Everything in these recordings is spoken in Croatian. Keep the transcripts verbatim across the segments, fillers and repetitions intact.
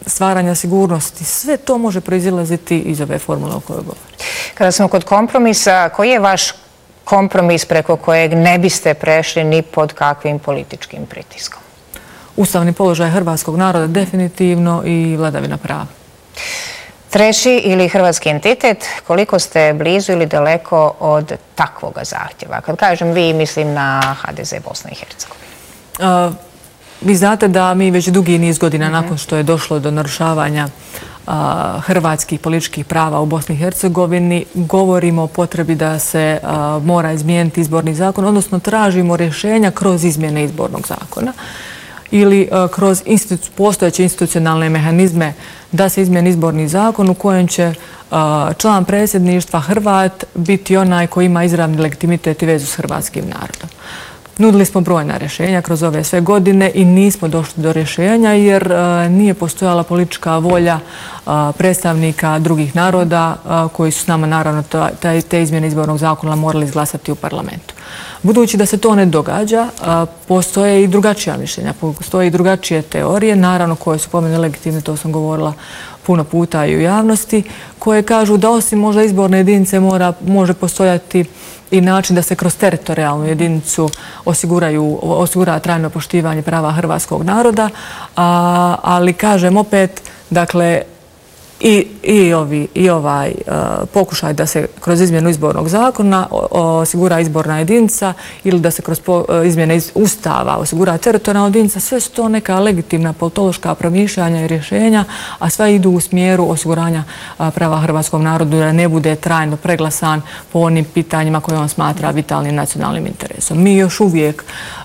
stvaranja sigurnosti. Sve to može proizilaziti iz ove formule o kojoj govorim. Kada smo kod kompromisa, koji je vaš kompromis preko kojeg ne biste prešli ni pod kakvim političkim pritiskom? Ustavni položaj hrvatskog naroda definitivno i vladavina prava. Treći ili hrvatski entitet, koliko ste blizu ili daleko od takvoga zahtjeva? Kad kažem vi, mislim na ha de ze Bosne i Hercegovine. Vi znate da mi već dugi niz godina nakon što je došlo do narušavanja hrvatskih političkih prava u Bosni i Hercegovini govorimo o potrebi da se mora izmijeniti izborni zakon, odnosno tražimo rješenja kroz izmjene izbornog zakona ili kroz postojeće institucionalne mehanizme da se izmijeni izborni zakon u kojem će član predsjedništva Hrvat biti onaj koji ima izravni legitimitet i vezu s hrvatskim narodom. Nudili smo brojna rješenja kroz ove sve godine i nismo došli do rješenja jer nije postojala politička volja predstavnika drugih naroda koji su s nama naravno te izmjene izbornog zakona morali izglasati u parlamentu. Budući da se to ne događa, postoje i drugačija mišljenja, postoje i drugačije teorije, naravno koje su po meni legitimne, to sam govorila puno puta i u javnosti, koje kažu da osim možda izborne jedinice može postojati i način da se kroz teritorijalnu jedinicu osigura trajno poštivanje prava hrvatskog naroda, ali kažem opet, dakle, i ovaj pokušaj da se kroz izmjenu izbornog zakona osigura izborna jedinica ili da se kroz izmjene Ustava osigura teritorijalna jedinica, sve su to neka legitimna politološka promišljanja i rješenja, a sve idu u smjeru osiguranja prava hrvatskom narodu da ne bude trajno preglasan po onim pitanjima koje on smatra vitalnim nacionalnim interesom. Mi još uvijek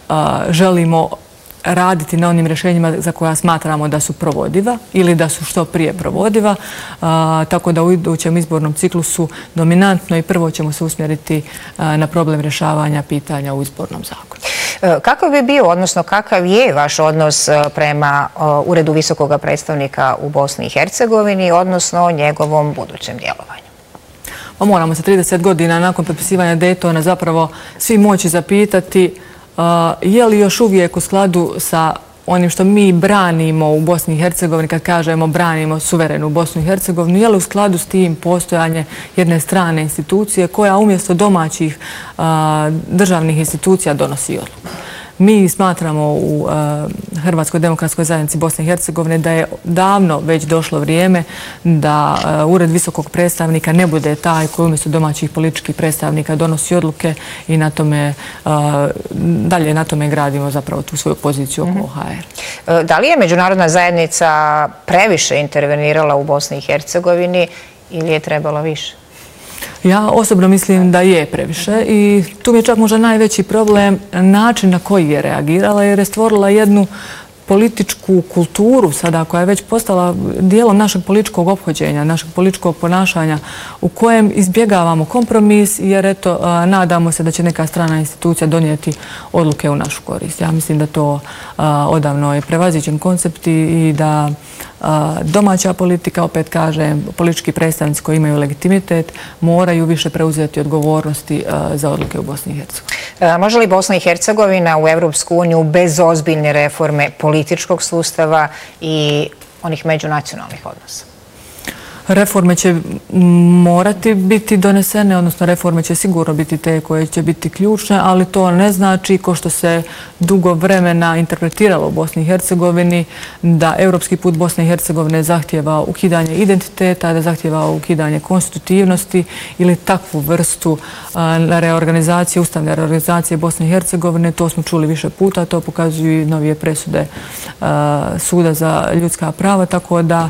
želimo raditi na onim rješenjima za koja smatramo da su provodiva ili da su što prije provodiva, tako da u idućem izbornom ciklusu dominantno i prvo ćemo se usmjeriti na problem rješavanja pitanja u izbornom zakonu. Kakav bi bio, odnosno kakav je vaš odnos prema Uredu visokog predstavnika u Bosni i Hercegovini, odnosno njegovom budućem djelovanju? Moramo se trideset godina nakon potpisivanja Daytona zapravo svi moći zapitati je li još uvijek u skladu sa onim što mi branimo u Bosni i Hercegovini, kad kažemo branimo suverenu Bosnu i Hercegovinu, je li u skladu s tim postojanje jedne strane institucije koja umjesto domaćih državnih institucija donosi odluku. Mi smatramo u Hrvatskoj demokratskoj zajednici Bosne i Hercegovine da je davno već došlo vrijeme da Ured visokog predstavnika ne bude taj koji umjesto domaćih političkih predstavnika donosi odluke i na tome, dalje na tome gradimo zapravo tu svoju poziciju oko o ha er. Da li je međunarodna zajednica previše intervenirala u Bosni i Hercegovini ili je trebalo više? Ja osobno mislim da je previše i tu mi je čak možda najveći problem način na koji je reagirala jer je stvorila jednu političku kulturu sada koja je već postala dijelom našeg političkog ophođenja, našeg političkog ponašanja u kojem izbjegavamo kompromis jer eto nadamo se da će neka strana institucija donijeti odluke u našu korist. Ja mislim da to odavno je prevaziđen koncept i da domaća politika, opet kažem, politički predstavnici koji imaju legitimitet moraju više preuzeti odgovornosti za odluke u Bosni i Hercegovini. Može li Bosna i Hercegovina u Evropsku uniju bez ozbiljne reforme političkog sustava i onih međunacionalnih odnosa? Reforme će morati biti donesene, odnosno reforme će sigurno biti te koje će biti ključne, ali to ne znači, ko što se dugo vremena interpretiralo u Bosni i Hercegovini, da evropski put Bosne i Hercegovine zahtjeva ukidanje identiteta, da zahtjeva ukidanje konstitutivnosti ili takvu vrstu reorganizacije, ustavne reorganizacije Bosne i Hercegovine. To smo čuli više puta, to pokazuju i novije presude Suda za ljudska prava, tako da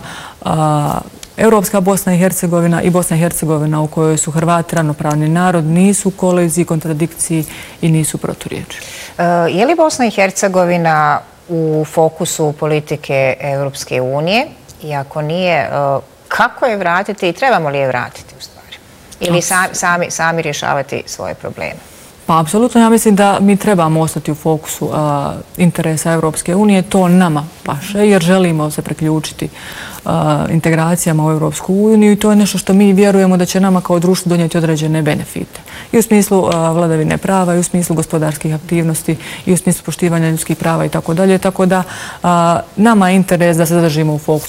Europska Bosna i Hercegovina i Bosna i Hercegovina u kojoj su Hrvati ravnopravni narod nisu u koliziji, kontradikciji i nisu proturječi. Je li Bosna i Hercegovina u fokusu politike Europske unije? I ako nije, kako je vratiti i trebamo li je vratiti u stvari? Ili sami, sami rješavati svoje probleme? Pa, apsolutno, ja mislim da mi trebamo ostati u fokusu uh, interesa Europske unije. To nama paše, jer želimo se priključiti uh, integracijama u Europsku uniju i to je nešto što mi vjerujemo da će nama kao društvo donijeti određene benefite. I u smislu uh, vladavine prava, i u smislu gospodarskih aktivnosti, i u smislu poštivanja ljudskih prava i tako dalje. Tako da uh, nama je interes da se zadržimo u fokusu